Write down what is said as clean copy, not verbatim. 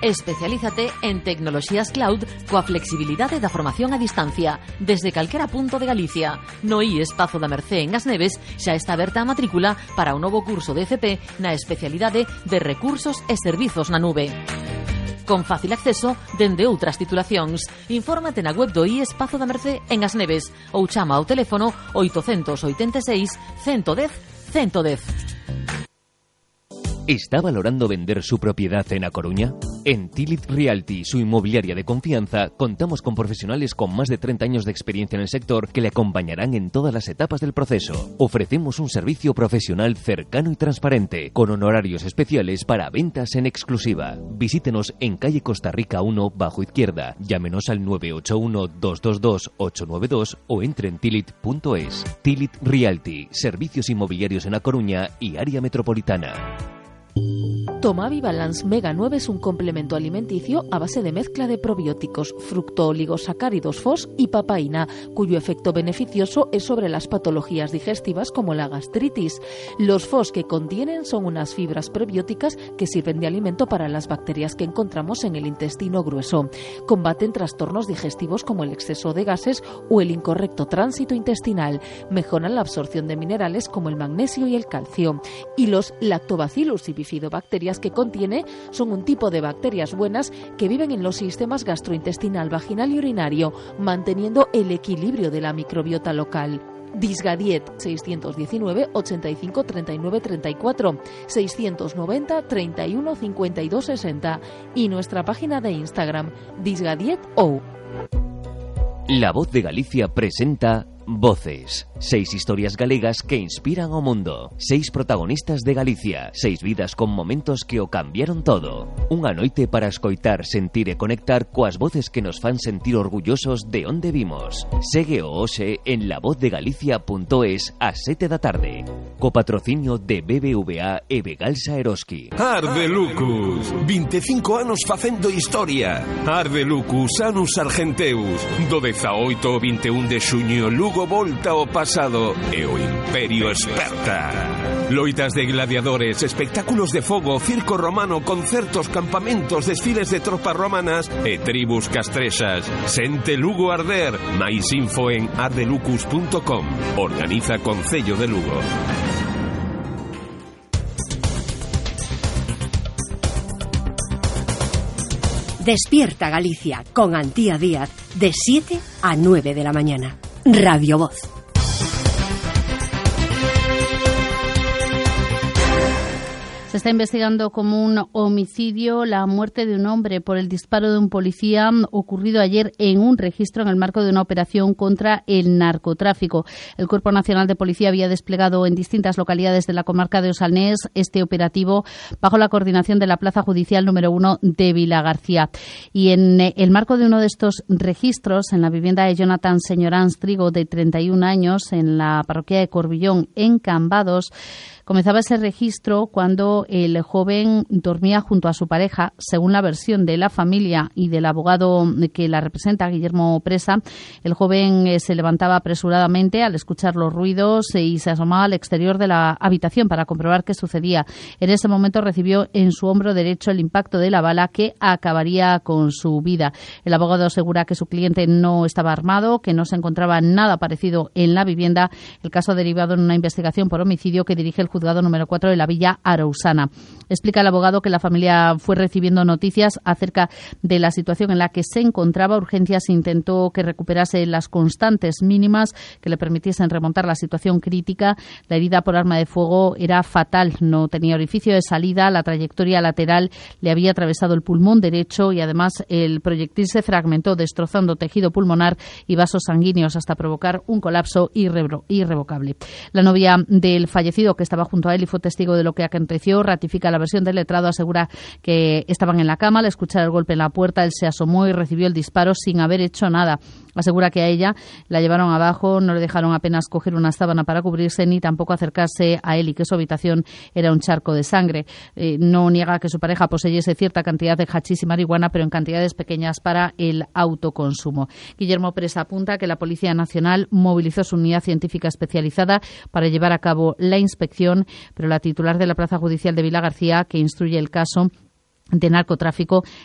Especialízate en tecnoloxías cloud coa flexibilidade da formación a distancia desde calquera punto de Galicia. No IES Pazo da Mercé en As Neves xa está aberta a matrícula para o novo curso de FP na especialidade de Recursos e Servizos na Nube. Con fácil acceso dende outras titulacións. Infórmate na web do IES Pazo da Mercé en As Neves ou chama ao teléfono 886 110 110. ¿Está valorando vender su propiedad en A Coruña? En Tilit Realty, su inmobiliaria de confianza, contamos con profesionales con más de 30 años de experiencia en el sector que le acompañarán en todas las etapas del proceso. Ofrecemos un servicio profesional cercano y transparente, con honorarios especiales para ventas en exclusiva. Visítenos en calle Costa Rica 1, bajo izquierda. Llámenos al 981-222-892 o entre en tilit.es. Tilit Realty, servicios inmobiliarios en A Coruña y área metropolitana. Tomavi Balance Mega 9 es un complemento alimenticio a base de mezcla de probióticos, fructooligosacáridos FOS y papaína, cuyo efecto beneficioso es sobre las patologías digestivas como la gastritis. Los FOS que contienen son unas fibras prebióticas que sirven de alimento para las bacterias que encontramos en el intestino grueso. Combaten trastornos digestivos como el exceso de gases o el incorrecto tránsito intestinal. Mejoran la absorción de minerales como el magnesio y el calcio. Y los lactobacillus y bifidobacterias que contiene son un tipo de bacterias buenas que viven en los sistemas gastrointestinal, vaginal y urinario, manteniendo el equilibrio de la microbiota local. Disgadiet 619 85 39 34 690 31 52 60 y nuestra página de Instagram disgadiet.ou. La Voz de Galicia presenta Voces. 6 historias galegas que inspiran ao mundo. 6 protagonistas de Galicia. 6 vidas con momentos que o cambiaron todo. Unha noite para escoitar, sentir e conectar coas voces que nos fan sentir orgullosos de onde vimos. Segue o hoxe en lavozdeGalicia.es ás 7 da tarde. Co patrocinio de BBVA e Begalsa Eroski. Arde Lucus, 25 anos facendo historia. Arde Lucus, Anus Argenteus. Do 18 ao 21 de xuño, Lugo volta ao pasado e o Imperio esperta. Loitas de gladiadores, espectáculos de fogo, circo romano, concertos, campamentos, desfiles de tropas romanas e tribus castrexas. Sente Lugo arder. Mais info en ardelucus.com. Organiza Concello de Lugo. Despierta Galicia con Antía Díaz de 7 a 9 de la mañana. Radio Voz. Se está investigando como un homicidio la muerte de un hombre por el disparo de un policía ocurrido ayer en un registro en el marco de una operación contra el narcotráfico. El Cuerpo Nacional de Policía había desplegado en distintas localidades de la comarca de Osalnés este operativo bajo la coordinación de la Plaza Judicial número 1 de Vilagarcía. Y en el marco de uno de estos registros, en la vivienda de Jonathan Señoráns Trigo, de 31 años, en la parroquia de Corbillón, en Cambados, comenzaba ese registro cuando el joven dormía junto a su pareja. Según la versión de la familia y del abogado que la representa, Guillermo Presa, el joven se levantaba apresuradamente al escuchar los ruidos y se asomaba al exterior de la habitación para comprobar qué sucedía. En ese momento recibió en su hombro derecho el impacto de la bala que acabaría con su vida. El abogado asegura que su cliente no estaba armado, que no se encontraba nada parecido en la vivienda. El caso ha derivado en una investigación por homicidio que dirige el juzgado número 4 de la Villa Arousana. Explica el abogado que la familia fue recibiendo noticias acerca de la situación en la que se encontraba. Urgencias intentó que recuperase las constantes mínimas que le permitiesen remontar la situación crítica. La herida por arma de fuego era fatal, no tenía orificio de salida, la trayectoria lateral le había atravesado el pulmón derecho y además el proyectil se fragmentó destrozando tejido pulmonar y vasos sanguíneos hasta provocar un colapso irrevocable. La novia del fallecido, que estaba junto a él y fue testigo de lo que aconteció, ratifica la versión del letrado, asegura que estaban en la cama al escuchar el golpe en la puerta. Él se asomó y recibió el disparo sin haber hecho nada. Asegura que a ella la llevaron abajo, no le dejaron apenas coger una sábana para cubrirse ni tampoco acercarse a él y que su habitación era un charco de sangre. No niega que su pareja poseyese cierta cantidad de hachís y marihuana, pero en cantidades pequeñas para el autoconsumo. Guillermo Presa apunta que la Policía Nacional movilizó su unidad científica especializada para llevar a cabo la inspección, pero la titular de la Plaza Judicial de Vilagarcía, que instruye el caso de narcotráfico,